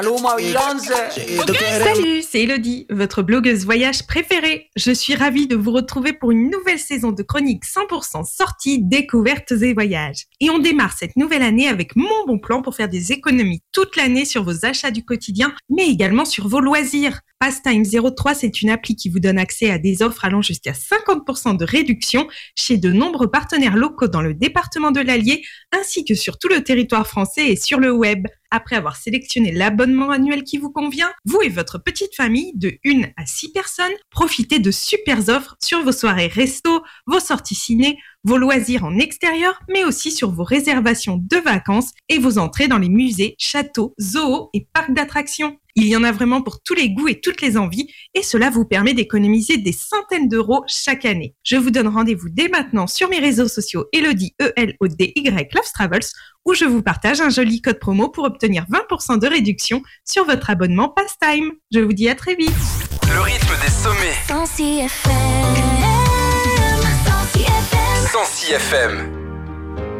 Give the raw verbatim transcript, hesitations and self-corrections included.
Allô, Marie-Lance. Salut, c'est Elodie, votre blogueuse voyage préférée. Je suis ravie de vous retrouver pour une nouvelle saison de chroniques cent pour cent sorties, découvertes et voyages. Et on démarre cette nouvelle année avec mon bon plan pour faire des économies toute l'année sur vos achats du quotidien, mais également sur vos loisirs. Pastime zéro trois, c'est une appli qui vous donne accès à des offres allant jusqu'à cinquante pour cent de réduction chez de nombreux partenaires locaux dans le département de l'Allier, ainsi que sur tout le territoire français et sur le web. Après avoir sélectionné l'abonnement annuel qui vous convient, vous et votre petite famille de une à six personnes, profitez de super offres sur vos soirées resto, vos sorties ciné, vos loisirs en extérieur, mais aussi sur vos réservations de vacances et vos entrées dans les musées, châteaux, zoos et parcs d'attractions. Il y en a vraiment pour tous les goûts et toutes les envies et cela vous permet d'économiser des centaines d'euros chaque année. Je vous donne rendez-vous dès maintenant sur mes réseaux sociaux Elodie E L O D Y Loves Travels où je vous partage un joli code promo pour obtenir vingt pour cent de réduction sur votre abonnement Pastime. Je vous dis à très vite. Le rythme des sommets. cent six F M. cent six F M. cent six F M.